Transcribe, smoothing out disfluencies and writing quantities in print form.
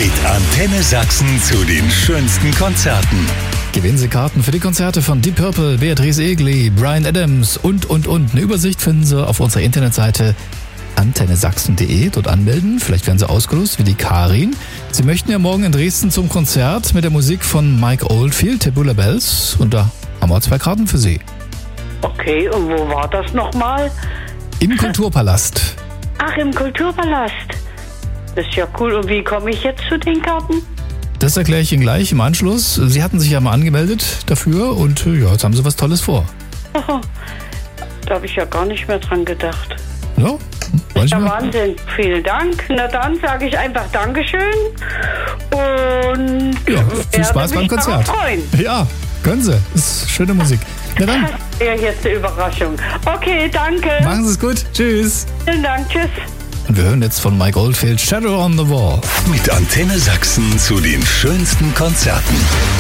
Mit Antenne Sachsen zu den schönsten Konzerten. Gewinnen Sie Karten für die Konzerte von Deep Purple, Beatrice Egli, Bryan Adams und. Eine Übersicht finden Sie auf unserer Internetseite antennesachsen.de. Dort anmelden. Vielleicht werden Sie ausgelost wie die Karin. Sie möchten ja morgen in Dresden zum Konzert mit der Musik von Mike Oldfield, Tabula Bells. Und da haben wir 2 Karten für Sie. Okay, und wo war das nochmal? Im Kulturpalast. Ach, im Kulturpalast. Das ist ja cool. Und wie komme ich jetzt zu den Karten? Das erkläre ich Ihnen gleich im Anschluss. Sie hatten sich ja mal angemeldet dafür und ja, jetzt haben Sie was Tolles vor. Oh, da habe ich ja gar nicht mehr dran gedacht. Ja, ja, Wahnsinn. Vielen Dank. Na dann sage ich einfach Dankeschön und ja, viel Spaß beim Konzert. Ja, können Sie. Das ist schöne Musik. Na dann. Ja, jetzt eine Überraschung. Okay, danke. Machen Sie es gut. Tschüss. Vielen Dank. Tschüss. Und wir hören jetzt von Mike Oldfield Shadow on the Wall. Mit Antenne Sachsen zu den schönsten Konzerten.